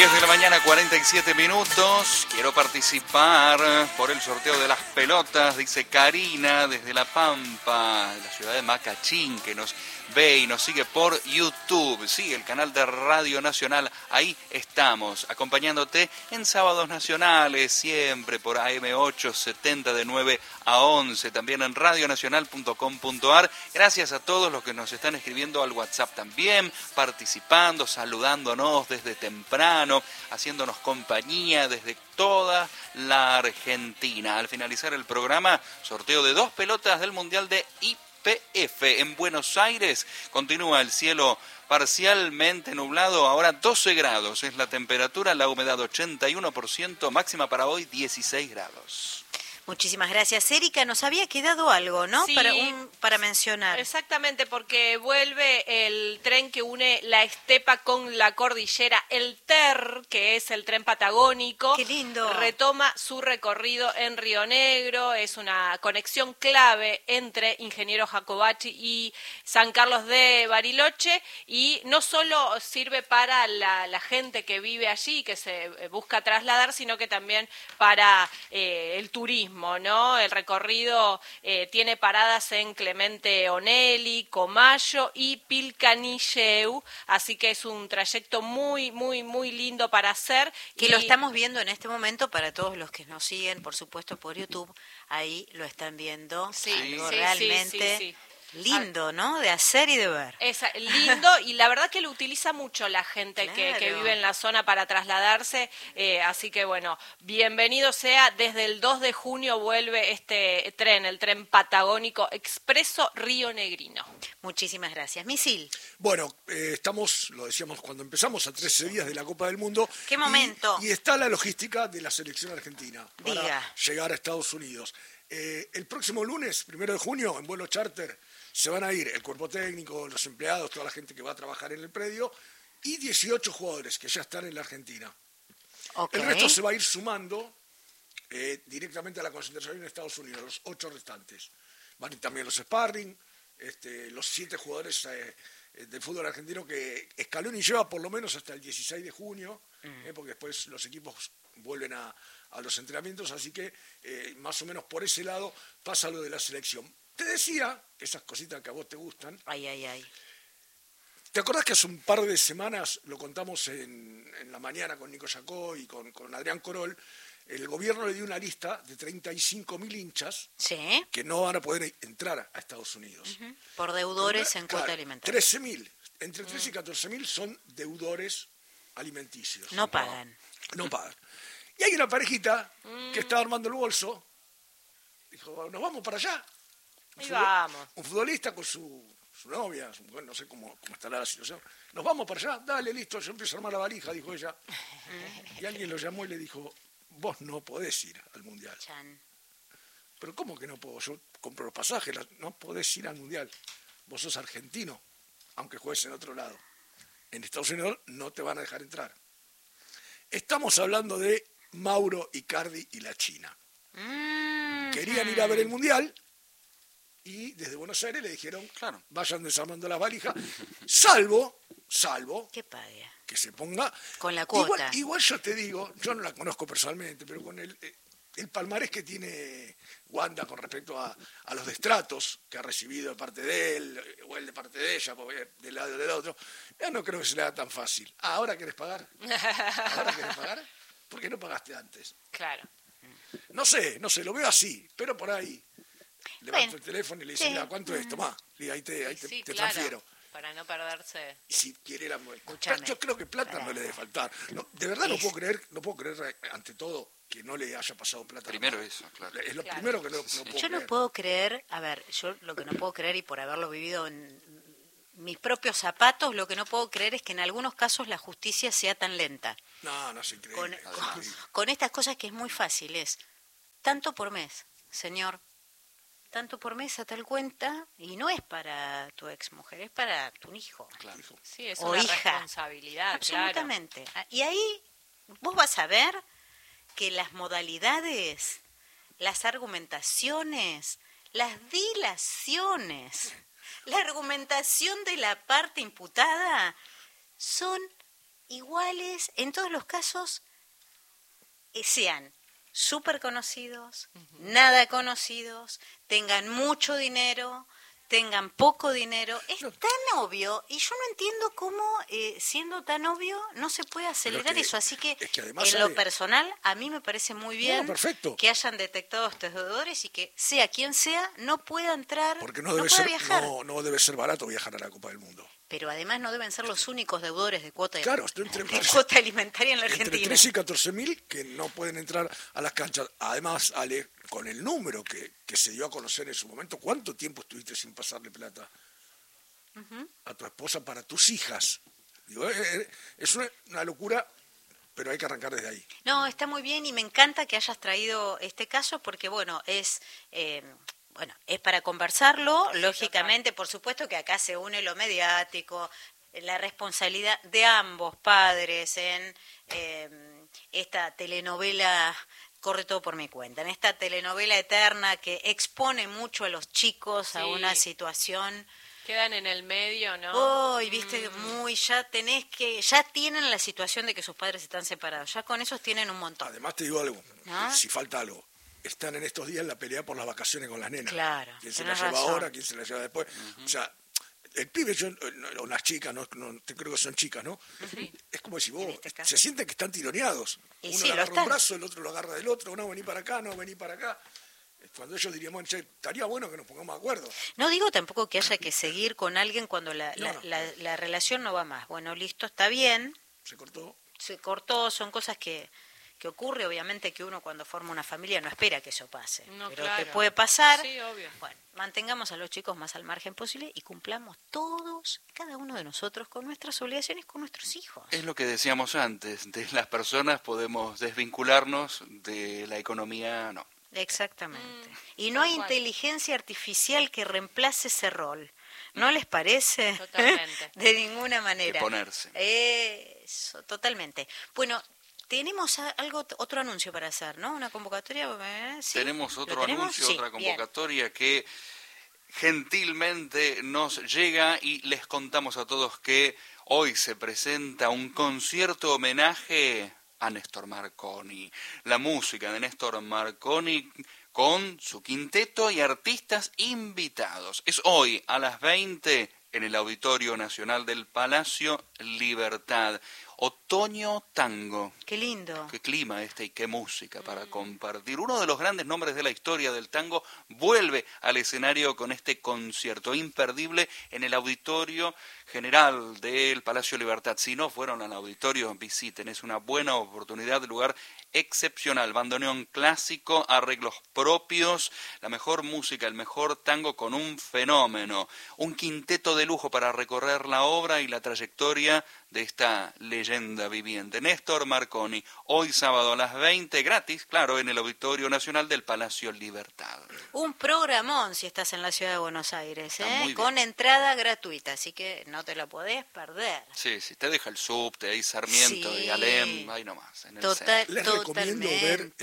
10 de la mañana, 47 minutos. Quiero participar por el sorteo de las pelotas, dice Karina, desde La Pampa, la ciudad de Macachín, que nos ve y nos sigue por YouTube. Sí, el canal de Radio Nacional. Ahí estamos, acompañándote en Sábados Nacionales, siempre por AM870 de 9 a 11, también en radionacional.com.ar. Gracias a todos los que nos están escribiendo al WhatsApp también, participando, saludándonos desde temprano, haciéndonos compañía desde toda la Argentina. Al finalizar el programa, sorteo de 2 pelotas del Mundial de IPF en Buenos Aires. Continúa el cielo parcialmente nublado, ahora 12 grados es la temperatura, la humedad 81%, máxima para hoy 16 grados. Muchísimas gracias, Erika. Nos había quedado algo, ¿no? Sí, para mencionar. Exactamente, porque vuelve el tren que une la estepa con la cordillera, el TER, que es el tren patagónico. ¡Qué lindo! Retoma su recorrido en Río Negro, es una conexión clave entre Ingeniero Jacobacci y San Carlos de Bariloche, y no solo sirve para la gente que vive allí, que se busca trasladar, sino que también para el turismo, ¿no? El recorrido tiene paradas en Clemente Onelli, Comayo y Pilcanilleu, así que es un trayecto muy, muy, muy lindo para hacer. Que lo estamos viendo en este momento para todos los que nos siguen, por supuesto, por YouTube. Ahí lo están viendo. Sí, algo sí, realmente sí. lindo, ¿no? De hacer y de ver. Es lindo, y la verdad que lo utiliza mucho la gente que Claro. vive en la zona para trasladarse, así que bueno, bienvenido sea. Desde el 2 de junio vuelve este tren, el tren patagónico expreso Río Negrino. Muchísimas gracias. Misil. Bueno, estamos, lo decíamos cuando empezamos, a 13 días de la Copa del Mundo. ¡Qué momento! Y está la logística de la selección argentina para Diga. llegar a Estados Unidos. El próximo lunes, 1 de junio, en vuelo charter, se van a ir el cuerpo técnico, los empleados, toda la gente que va a trabajar en el predio, y 18 jugadores que ya están en la Argentina. Okay. El resto se va a ir sumando directamente a la concentración en Estados Unidos, los 8 restantes. Van también los sparring, los 7 jugadores del fútbol argentino que Scaloni lleva por lo menos hasta el 16 de junio, porque después los equipos vuelven a los entrenamientos, así que más o menos por ese lado pasa lo de la selección. Te decía, esas cositas que a vos te gustan. Ay. ¿Te acordás que hace un par de semanas, lo contamos en la mañana con Nico Yacó y con Adrián Corol, el gobierno le dio una lista de 35.000 hinchas Sí. que no van a poder entrar a Estados Unidos? Por deudores en cuota Claro, alimentaria. 13.000, entre 13 y 14.000 son deudores alimenticios. No pagan. No pagan. Y hay una parejita que está armando el bolso, dijo, nos vamos para allá. Ahí vamos. Un futbolista con su novia, bueno, no sé cómo estará la situación. Nos vamos para allá, dale, listo, yo empiezo a armar la valija, dijo ella. Y alguien lo llamó y le dijo, vos no podés ir al Mundial. Chan. Pero ¿cómo que no puedo? Yo compro los pasajes, no podés ir al Mundial. Vos sos argentino, aunque juegues en otro lado. En Estados Unidos no te van a dejar entrar. Estamos hablando de Mauro Icardi y la China. Querían ir a ver el Mundial y desde Buenos Aires le dijeron, Claro. vayan desarmando las valijas, salvo ¿Qué paga? que se ponga... Con la cuota. Igual yo te digo, yo no la conozco personalmente, pero con el palmarés que tiene Wanda con respecto a los destratos que ha recibido de parte de él, o él de parte de ella, porque del lado del otro, ya no creo que se le haga tan fácil. ¿Ahora querés pagar? ¿Ahora querés pagar? ¿Por qué no pagaste antes? Claro. No sé, lo veo así, pero por ahí levanto Bueno, el teléfono y le dice, sí. mira, ¿cuánto es? Tomá, ahí te Sí, te claro, transfiero. para no perderse. Y si quiere la mujer. Escuchame. Yo creo que plata no le debe faltar. No, de verdad no puedo creer ante todo que no le haya pasado plata. Primero eso, claro. Es lo Claro. primero que no puedo Yo no creer. puedo creer, a ver, yo lo que no puedo creer, y por haberlo vivido en mis propios zapatos, lo que no puedo creer es que en algunos casos la justicia sea tan lenta. No, es increíble. Con estas cosas que es muy fácil, es tanto por mes, señor, tanto por mes a tal cuenta, y no es para tu exmujer, es para tu hijo. Claro. Sí, es O una hija. responsabilidad, Absolutamente. Y ahí vos vas a ver que las modalidades, las argumentaciones, las dilaciones, la argumentación de la parte imputada son iguales, en todos los casos, sean súper conocidos, nada conocidos, tengan mucho dinero, tengan poco dinero. Es tan obvio, y yo no entiendo cómo, siendo tan obvio, no se puede acelerar eso. Así que, además, en lo personal, a mí me parece muy bien que hayan detectado estos deudores y que, sea quien sea, no pueda entrar, porque no pueda viajar. No debe ser barato viajar a la Copa del Mundo. Pero además no deben ser los únicos deudores de cuota, cuota alimentaria en la Argentina. Entre 13 y 14.000 que no pueden entrar a las canchas. Además, Ale, con el número que se dio a conocer en su momento, ¿cuánto tiempo estuviste sin pasarle plata a tu esposa para tus hijas? Digo, es una locura, pero hay que arrancar desde ahí. No, está muy bien y me encanta que hayas traído este caso porque, bueno, es para conversarlo, lógicamente, por supuesto que acá se une lo mediático, la responsabilidad de ambos padres en esta telenovela, corre todo por mi cuenta, en esta telenovela eterna que expone mucho a los chicos a una situación. Quedan en el medio, ¿no? Oh, y viste, ya tienen la situación de que sus padres están separados, ya con esos tienen un montón. Además te digo algo, si falta algo. Están en estos días en la pelea por las vacaciones con las nenas. Claro. ¿Quién se la lleva ahora? ¿Quién se la lleva después? O sea, el pibe, o las chicas, no creo que son chicas, ¿no? Sí. Es como si vos, se sienten que están tironeados. Y uno le agarra un brazo, el otro lo agarra del otro, no, vení para acá, no, vení para acá. Cuando ellos diríamos, che, estaría bueno que nos pongamos de acuerdo. No digo tampoco que haya que seguir con alguien cuando la relación no va más. Bueno, listo, está bien. Se cortó, son cosas que ocurre, obviamente que uno cuando forma una familia no espera que eso pase, pero te puede pasar. Sí, obvio. Bueno, mantengamos a los chicos más al margen posible y cumplamos todos, cada uno de nosotros, con nuestras obligaciones con nuestros hijos. Es lo que decíamos antes, de las personas podemos desvincularnos, de la economía no. Exactamente. Y no hay inteligencia artificial que reemplace ese rol. ¿No les parece? Totalmente. De ninguna manera. Que ponerse. Eso, totalmente. Bueno, tenemos otro anuncio para hacer, ¿no? Una convocatoria. ¿Sí? Tenemos otro anuncio, otra convocatoria que gentilmente nos llega y les contamos a todos que hoy se presenta un concierto homenaje a Néstor Marconi. La música de Néstor Marconi con su quinteto y artistas invitados. Es hoy a las 20 en el Auditorio Nacional del Palacio Libertad. Otoño Tango. Qué lindo. Qué clima y qué música para compartir. Uno de los grandes nombres de la historia del tango vuelve al escenario con este concierto imperdible en el Auditorio General del Palacio Libertad. Si no fueron al auditorio, visiten. Es una buena oportunidad, lugar excepcional. Bandoneón clásico, arreglos propios, la mejor música, el mejor tango con un fenómeno. Un quinteto de lujo para recorrer la obra y la trayectoria de esta leyenda viviente. Néstor Marconi, hoy sábado a las 20, gratis, claro, en el Auditorio Nacional del Palacio Libertad. Un programón si estás en la ciudad de Buenos Aires, con entrada gratuita, así que no te lo podés perder. Sí, te deja el subte, ahí Sarmiento y Alem, ahí nomás. En Les recomiendo ver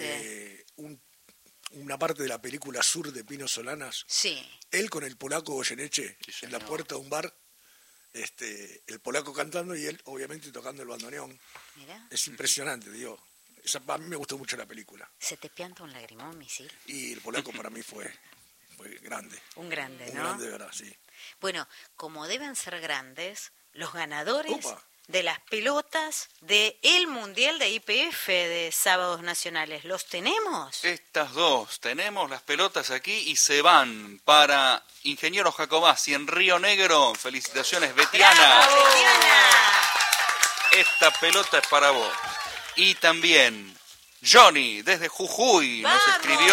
una parte de la película Sur de Pino Solanas. Sí. Él con el polaco Goyeneche en la puerta de un bar. El polaco cantando y él obviamente tocando el bandoneón. Mirá. Es impresionante, digo. A mí me gustó mucho la película. ¿Se te pianta un lagrimón, misil? Y el polaco para mí fue grande. Un grande, ¿no? Un grande, de verdad, sí. Bueno, como deben ser grandes, los ganadores de las pelotas del Mundial de IPF de Sábados Nacionales, ¿los tenemos? Estas dos, tenemos las pelotas aquí y se van para Ingeniero Jacobacci en Río Negro. Felicitaciones, Betiana. ¡Bravo, Betiana! Esta pelota es para vos. Y también Johnny, desde Jujuy, nos escribió.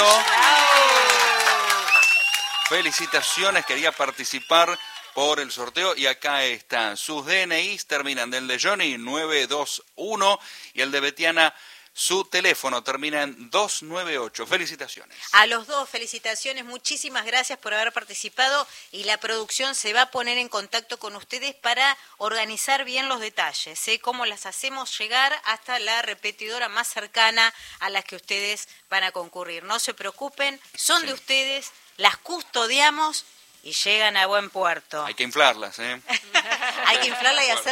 Felicitaciones, quería participar por el sorteo y acá están. Sus DNIs terminan del de Johnny 921 y el de Betiana, su teléfono termina en 298. Felicitaciones. A los dos, felicitaciones, muchísimas gracias por haber participado y la producción se va a poner en contacto con ustedes para organizar bien los detalles, cómo las hacemos llegar hasta la repetidora más cercana a las que ustedes van a concurrir. No se preocupen, son de ustedes, las custodiamos y llegan a buen puerto. Hay que inflarlas, Hay que inflarla y hacer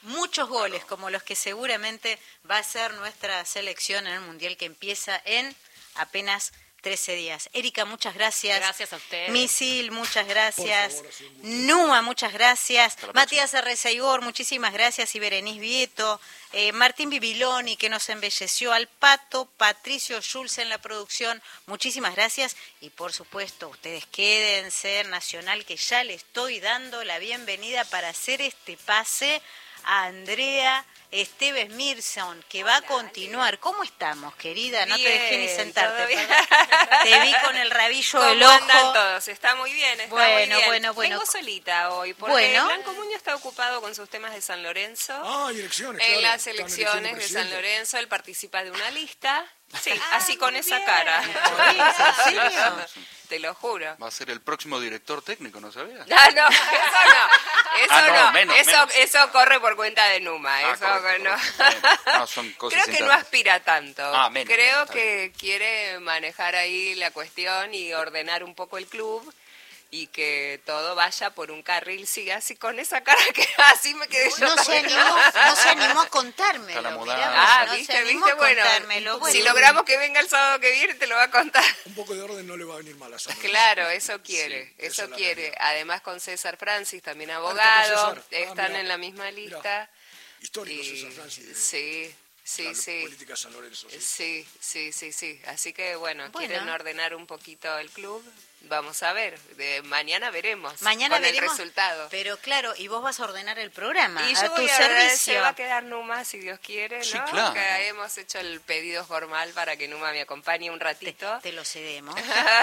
muchos goles, como los que seguramente va a ser nuestra selección en el Mundial que empieza en apenas 13 días. Erika, muchas gracias. Gracias a ustedes. Misil, muchas gracias. Por favor, ha sido un gusto. Numa, muchas gracias. Hasta la Matías Arrezaigor, muchísimas gracias. Y Berenice Vieto. Martín Bibiloni, que nos embelleció. Al Pato, Patricio Schulz en la producción. Muchísimas gracias. Y por supuesto, ustedes quédense en Nacional, que ya le estoy dando la bienvenida para hacer este pase a Andrea Esteves Mirson, que va a continuar. ¿Cómo estamos, querida? No te dejé ni sentarte. todo bien. Perdón. Te vi con el rabillo ¿Cómo del andan ojo. todos? Está muy bien, está Bueno, muy bien. bueno, bueno. Vengo solita hoy, porque Bueno. Blanco Muñoz está ocupado con sus temas de San Lorenzo. Y elecciones, En claro. las Están elecciones eligiendo de San presidente. Lorenzo, él participa de una lista. Sí, así con esa cara. ¿En serio? Te lo juro. Va a ser el próximo director técnico, ¿no sabías? No, eso no. Eso Ah, no, no. menos, eso, menos. eso corre por cuenta de Numa. Ah, eso correcto, no. correcto. No, son cosas Creo que no internas. aspira tanto. Menos, Creo está que quiere manejar ahí la cuestión y ordenar un poco el club y que todo vaya por un carril. Sigue así con esa cara que así me quedé yo. No se animó a contármelo. Está la mirá, mudanza. no viste, se animó viste, a bueno, contármelo. Bueno, si logramos que venga el sábado que viene te lo va a contar. Un poco de orden no le va a venir mal a San Lorenzo. Claro, eso quiere, Sí, eso esa es la quiere. realidad. Además con César Francis, también está abogado, con César. están Mirá. en la misma lista. Histórico Y- César Francis. de sí, la sí. política San Lorenzo. Sí. Sí. Así que bueno, Bueno. quieren ordenar un poquito el club. Vamos a ver, mañana veremos mañana con veremos. el resultado. Pero claro, y vos vas a ordenar el programa Y a yo tu voy a ver, se servicio. va a quedar Numa, si Dios quiere, ¿no? Sí, claro. Que hemos hecho el pedido formal para que Numa me acompañe un ratito. Te lo cedemos.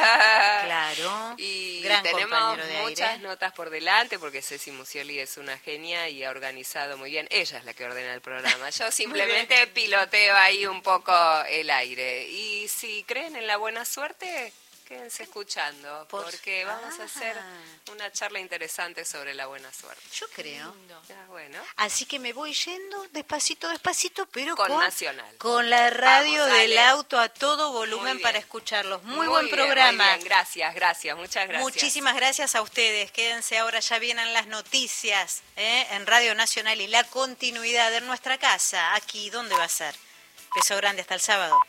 Claro. Y Gran tenemos compañero de muchas aire. notas por delante porque Ceci Musioli es una genia y ha organizado muy bien. Ella es la que ordena el programa. Yo simplemente piloteo ahí un poco el aire. Y si creen en la buena suerte, quédense escuchando porque vamos a hacer una charla interesante sobre la buena suerte. Yo creo. Ya, bueno. Así que me voy yendo despacito, pero Con Nacional. Con la radio Vamos, del dale. auto a todo Muy volumen bien. para escucharlos. Muy bien, buen programa. muy bien. Gracias, muchas gracias. Muchísimas gracias a ustedes. Quédense ahora, ya vienen las noticias en Radio Nacional y la continuidad en nuestra casa. Aquí, ¿dónde va a ser? Beso grande, hasta el sábado.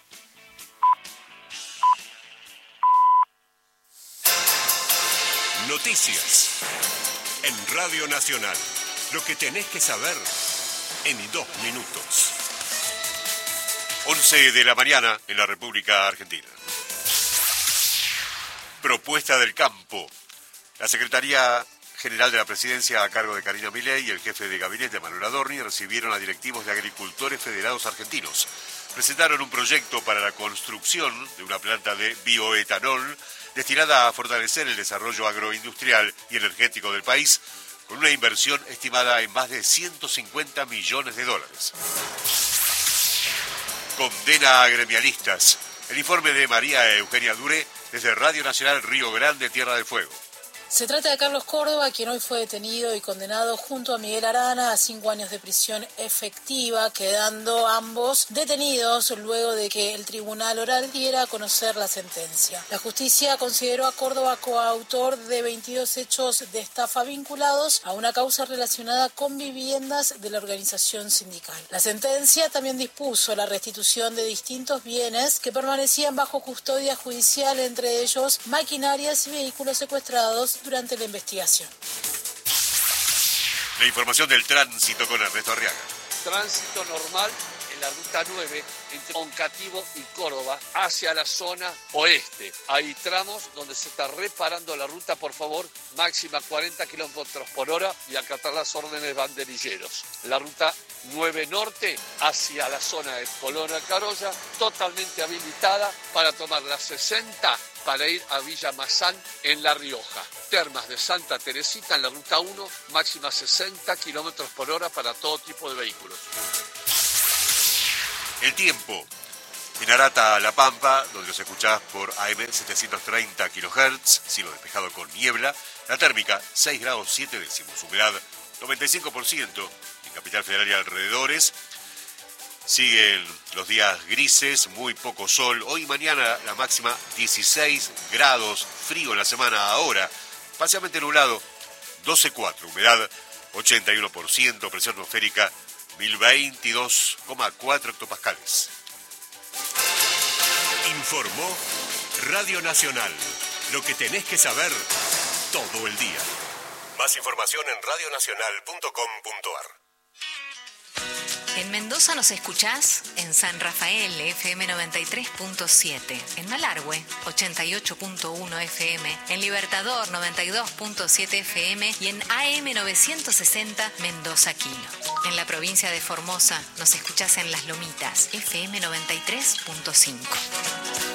Noticias en Radio Nacional. Lo que tenés que saber en 2 minutos. 11 de la mañana en la República Argentina. Propuesta del campo. La Secretaría General de la Presidencia a cargo de Karina Milei y el jefe de gabinete Manuel Adorni recibieron a directivos de agricultores federados argentinos. Presentaron un proyecto para la construcción de una planta de bioetanol destinada a fortalecer el desarrollo agroindustrial y energético del país, con una inversión estimada en más de 150 millones de dólares. Condena a gremialistas. El informe de María Eugenia Duré desde Radio Nacional Río Grande, Tierra del Fuego. Se trata de Carlos Córdoba, quien hoy fue detenido y condenado junto a Miguel Arana a 5 años de prisión efectiva, quedando ambos detenidos luego de que el tribunal oral diera a conocer la sentencia. La justicia consideró a Córdoba coautor de 22 hechos de estafa vinculados a una causa relacionada con viviendas de la organización sindical. La sentencia también dispuso la restitución de distintos bienes que permanecían bajo custodia judicial, entre ellos maquinarias y vehículos secuestrados durante la investigación. La información del tránsito con Ernesto Arriaga. Tránsito normal en la ruta 9 entre Oncativo y Córdoba hacia la zona oeste. Hay tramos donde se está reparando la ruta, por favor, máxima 40 kilómetros por hora y acatar las órdenes banderilleros. La ruta 9 norte hacia la zona de Colón Carolla, totalmente habilitada para tomar la 60 para ir a Villa Mazán en La Rioja. Termas de Santa Teresita en la ruta 1, máxima 60 kilómetros por hora para todo tipo de vehículos. El tiempo. En Arata, La Pampa, donde los escuchás por AM 730 kHz, cielo despejado con niebla. La térmica, 6 grados 7 décimos. Humedad, 95%. En Capital Federal y alrededores. Siguen los días grises, muy poco sol. Hoy y mañana la máxima 16 grados. Frío en la semana ahora. Parcialmente nublado, 12,4. Humedad, 81%, presión atmosférica 1022,4 hectopascales. Informó Radio Nacional. Lo que tenés que saber todo el día. Más información en radionacional.com.ar. En Mendoza nos escuchás en San Rafael, FM 93.7, en Malargüe, 88.1 FM, en Libertador, 92.7 FM y en AM 960 Mendoza Quino. En la provincia de Formosa nos escuchás en Las Lomitas, FM 93.5.